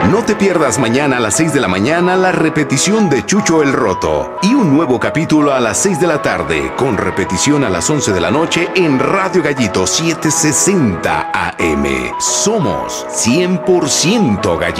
No te pierdas mañana a las 6 de la mañana la repetición de Chucho el Roto y un nuevo capítulo a las 6 de la tarde con repetición a las 11 de la noche en Radio Gallito 760 AM. Somos 100% Gallito.